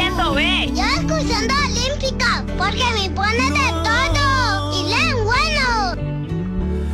eso, ve. Yo excursión olímpica, porque me pone de